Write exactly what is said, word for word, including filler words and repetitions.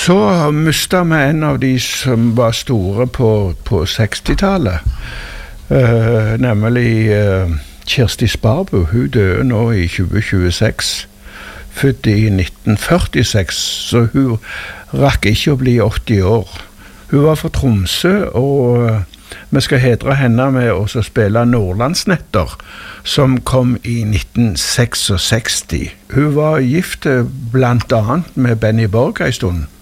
Så mistet vi en av de som var store på, på sekstitallet, uh, nemlig uh, Kirsti Sparbo. Hun døde nå i tjue tjueseks, født i nitten førtiseks, så hun rakk ikke å bli åtti år. Hun var fra Tromsø, og uh, vi skal hedre henne med å spille Nordlandsnetter, som kom i nitten seksogseksti. Hun var gift blant annet med Benny Borg en stund.